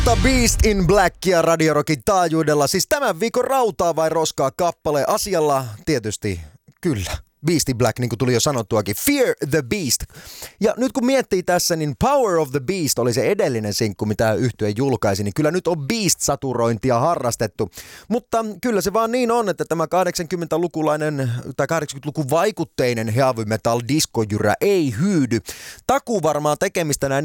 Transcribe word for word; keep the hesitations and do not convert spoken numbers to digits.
The Beast in Black ja Radio Rockin taajuudella. Siis tämän viikon rautaa vai roskaa kappale asialla tietysti kyllä. Beast in Black, niin kuin tuli jo sanottuakin. Fear the Beast. Ja nyt kun miettii tässä, niin Power of the Beast oli se edellinen sinkku, mitä yhtye julkaisi, niin kyllä nyt on Beast-saturointia harrastettu. Mutta kyllä se vaan niin on, että tämä kahdeksankymmentälukulainen tai kahdeksankymmentäluvun vaikutteinen heavy metal diskojyrä ei hyydy. Takuu varmaan tekemistä näin